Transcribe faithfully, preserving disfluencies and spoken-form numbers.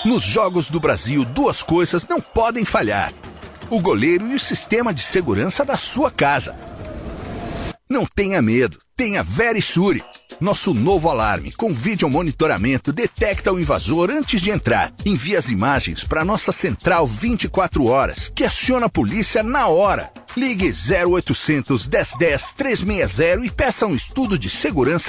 Nos Jogos do Brasil, duas coisas não podem falhar: o goleiro e o sistema de segurança da sua casa. Não tenha medo, tenha Verisure. Nosso novo alarme com vídeo monitoramento detecta o invasor antes de entrar. Envia as imagens para nossa central vinte e quatro horas, que aciona a polícia na hora. Ligue zero oitocentos, dez dez, trezentos e sessenta e peça um estudo de segurança